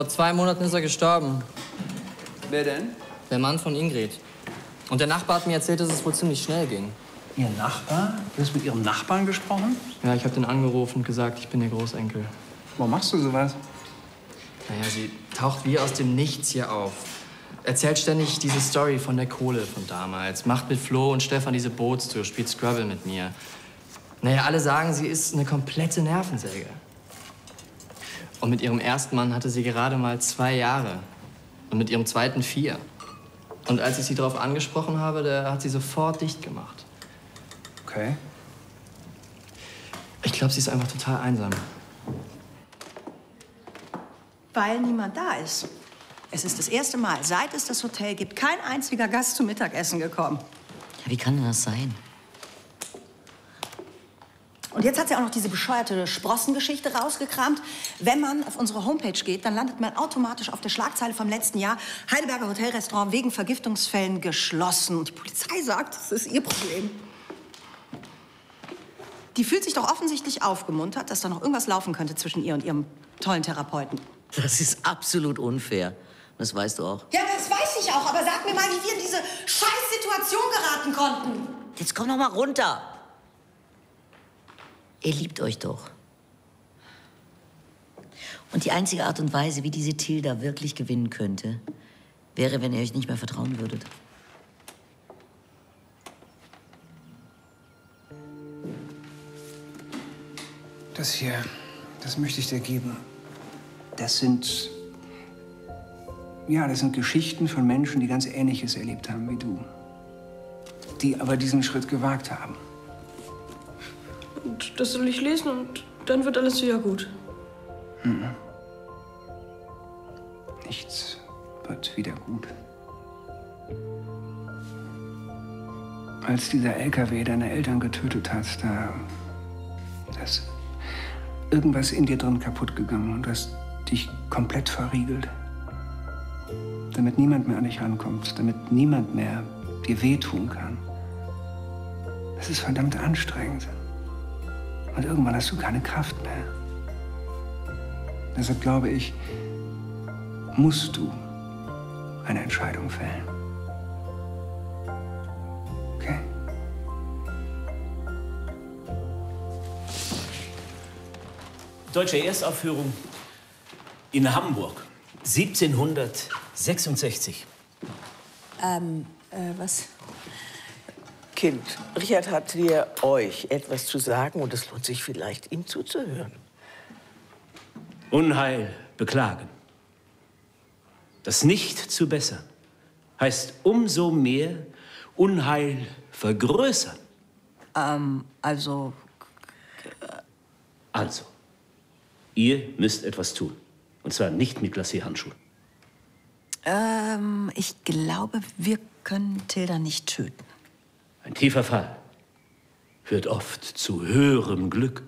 Vor 2 Monaten ist er gestorben. Wer denn? Der Mann von Ingrid. Und der Nachbar hat mir erzählt, dass es wohl ziemlich schnell ging. Ihr Nachbar? Du hast mit Ihrem Nachbarn gesprochen? Ja, ich habe den angerufen und gesagt, ich bin ihr Großenkel. Warum machst du sowas? Naja, sie taucht wie aus dem Nichts hier auf. Erzählt ständig diese Story von der Kohle von damals. Macht mit Flo und Stefan diese Bootstour, spielt Scrabble mit mir. Naja, alle sagen, sie ist eine komplette Nervensäge. Und mit ihrem ersten Mann hatte sie gerade mal 2 Jahre. Und mit ihrem zweiten 4. Und als ich sie darauf angesprochen habe, da hat sie sofort dicht gemacht. Okay. Ich glaube, sie ist einfach total einsam. Weil niemand da ist. Es ist das erste Mal, seit es das Hotel gibt, kein einziger Gast zum Mittagessen gekommen. Ja, wie kann denn das sein? Und jetzt hat sie auch noch diese bescheuerte Sprossengeschichte rausgekramt. Wenn man auf unsere Homepage geht, dann landet man automatisch auf der Schlagzeile vom letzten Jahr. Heidelberger Hotelrestaurant wegen Vergiftungsfällen geschlossen. Und die Polizei sagt, das ist ihr Problem. Die fühlt sich doch offensichtlich aufgemuntert, dass da noch irgendwas laufen könnte zwischen ihr und ihrem tollen Therapeuten. Das ist absolut unfair. Das weißt du auch. Ja, das weiß ich auch. Aber sag mir mal, wie wir in diese Scheißsituation geraten konnten. Jetzt komm doch mal runter. Ihr liebt euch doch. Und die einzige Art und Weise, wie diese Tilda wirklich gewinnen könnte, wäre, wenn ihr euch nicht mehr vertrauen würdet. Das hier, das möchte ich dir geben. Das sind Geschichten von Menschen, die ganz Ähnliches erlebt haben wie du. Die aber diesen Schritt gewagt haben. Und das soll ich lesen und dann wird alles wieder gut. Nichts wird wieder gut. Als dieser LKW deine Eltern getötet hat, da ist irgendwas in dir drin kaputt gegangen und du hast dich komplett verriegelt. Damit niemand mehr an dich rankommt, damit niemand mehr dir wehtun kann. Das ist verdammt anstrengend. Und irgendwann hast du keine Kraft mehr. Deshalb glaube ich, musst du eine Entscheidung fällen. Okay? Deutsche Erstaufführung in Hamburg, 1766. Was? Kind, Richard hat dir euch etwas zu sagen und es lohnt sich vielleicht, ihm zuzuhören. Unheil beklagen. Das nicht zu bessern heißt umso mehr Unheil vergrößern. Also, Also, ihr müsst etwas tun. Und zwar nicht mit Glacé-Handschuhen. ich glaube, wir können Tilda nicht töten. Ein tiefer Fall führt oft zu höherem Glück.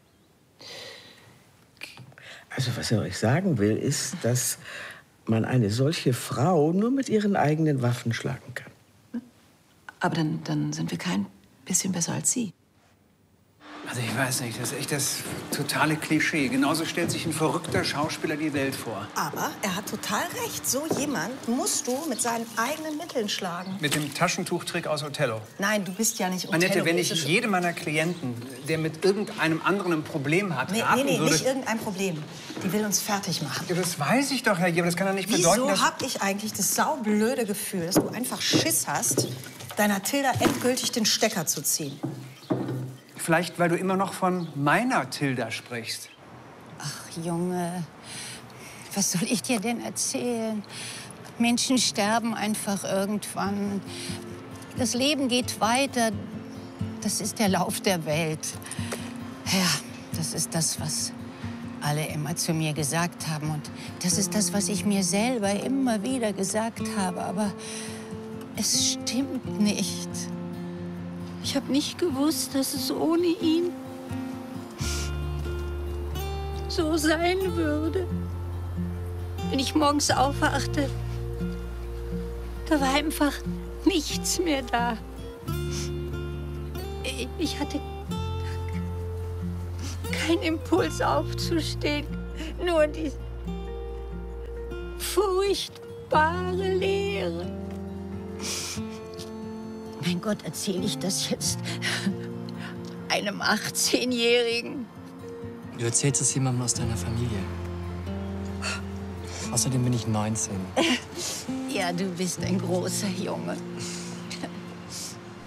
Also, was er euch sagen will, ist, dass man eine solche Frau nur mit ihren eigenen Waffen schlagen kann. Aber dann sind wir kein bisschen besser als sie. Also ich weiß nicht, das ist echt das totale Klischee. Genauso stellt sich ein verrückter Schauspieler die Welt vor. Aber er hat total recht. So jemand musst du mit seinen eigenen Mitteln schlagen. Mit dem Taschentuchtrick aus Othello. Nein, du bist ja nicht Othello. Annette, wenn ich jedem meiner Klienten, der mit irgendeinem anderen ein Problem hat, raten Nee, würde... nicht irgendein Problem. Die will uns fertig machen. Ja, das weiß ich doch, Herr Jeber. Das kann doch nicht bedeuten, Wieso dass... hab ich eigentlich das saublöde Gefühl, dass du einfach Schiss hast, deiner Tilda endgültig den Stecker zu ziehen? Vielleicht, weil du immer noch von meiner Tilda sprichst. Ach, Junge, was soll ich dir denn erzählen? Menschen sterben einfach irgendwann. Das Leben geht weiter. Das ist der Lauf der Welt. Ja, das ist das, was alle immer zu mir gesagt haben. Und das ist das, was ich mir selber immer wieder gesagt habe. Aber es stimmt nicht. Ich habe nicht gewusst, dass es ohne ihn so sein würde. Wenn ich morgens aufwachte, da war einfach nichts mehr da. Ich hatte keinen Impuls aufzustehen, nur furchtbare Leere. Mein Gott, erzähle ich das jetzt einem 18-Jährigen? Du erzählst es jemandem aus deiner Familie. Außerdem bin ich 19. Ja, du bist ein großer Junge.